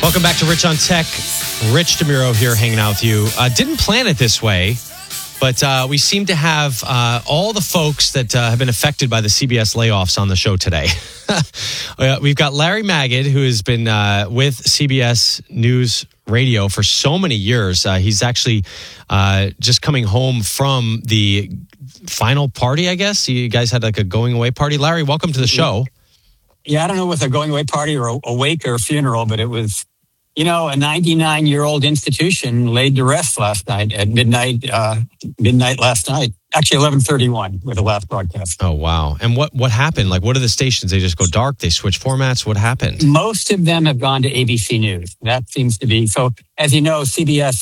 Welcome back to Rich on Tech. Rich DeMuro here hanging out with you. Didn't plan it this way, but we seem to have all the folks that have been affected by the CBS layoffs on the show today. We've got Larry Magid, who has been with CBS News Radio for so many years. He's actually just coming home from the final party, I guess. You guys had like a going away party. Larry, welcome to the show. Yeah, I don't know if a going away party or a wake or a funeral, but it was, a 99-year-old institution laid to rest last night at midnight last night. Actually, 11:31 with the last broadcast. Oh, wow. And what happened? Like, what are the stations? They just go dark? They switch formats? What happened? Most of them have gone to ABC News. That seems to be. So, as you know, CBS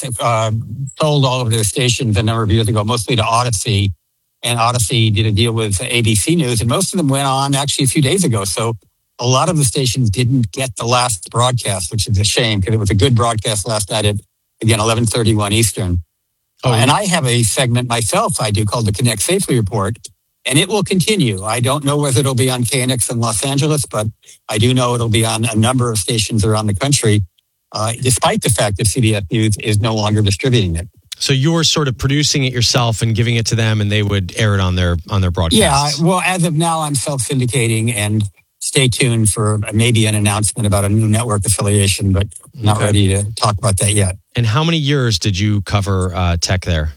sold all of their stations a number of years ago, mostly to Odyssey. And Odyssey did a deal with ABC News. And most of them went on actually a few days ago. So, a lot of the stations didn't get the last broadcast, which is a shame because it was a good broadcast last night at, again, 11:31 Eastern. And I have a segment myself I do called the Connect Safely Report, and it will continue. I don't know whether it'll be on KNX in Los Angeles, but I do know it'll be on a number of stations around the country, despite the fact that CBS News is no longer distributing it. So you're sort of producing it yourself and giving it to them, and they would air it on their broadcasts. Yeah, well, as of now, I'm self-syndicating, and stay tuned for maybe an announcement about a new network affiliation, but not ready to talk about that yet. And how many years did you cover tech there?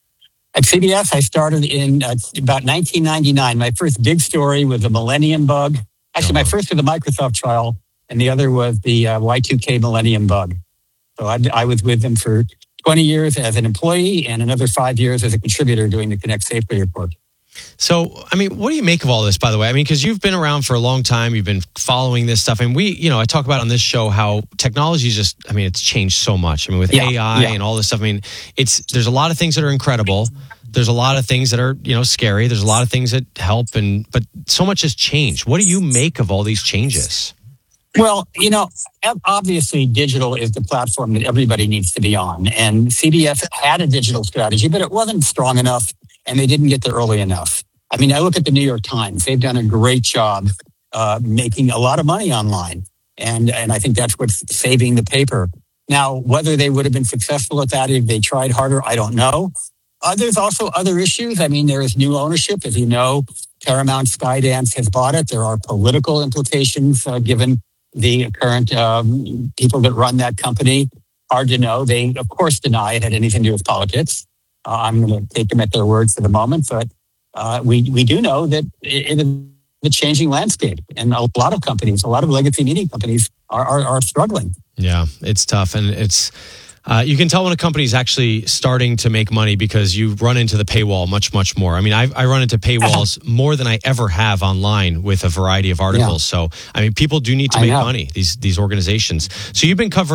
At CBS, I started in about 1999. My first big story was the Millennium Bug. Actually, my first was the Microsoft trial, and the other was the Y2K Millennium Bug. So I was with them for 20 years as an employee and another 5 years as a contributor doing the Connect Safely Report. So, I mean, what do you make of all this, by the way? I mean, because you've been around for a long time. You've been following this stuff. And I talk about on this show how technology is it's changed so much. I mean, with AI and all this stuff, there's a lot of things that are incredible. There's a lot of things that are, scary. There's a lot of things that help. But so much has changed. What do you make of all these changes? Well, obviously digital is the platform that everybody needs to be on. And CBS had a digital strategy, but it wasn't strong enough. And they didn't get there early enough. I mean, I look at the New York Times. They've done a great job making a lot of money online. And I think that's what's saving the paper. Now, whether they would have been successful at that if they tried harder, I don't know. There's also other issues. I mean, there is new ownership. As you know, Paramount Skydance has bought it. There are political implications given the current people that run that company. Hard to know. They, of course, deny it had anything to do with politics. I'm going to take them at their word for the moment, but we do know that it is a changing landscape, and a lot of companies, a lot of legacy media companies are struggling. Yeah, it's tough, and it's you can tell when a company is actually starting to make money because you run into the paywall much, much more. I mean, I run into paywalls more than I ever have online with a variety of articles. So, I mean, people do need to make money, these organizations. So you've been covering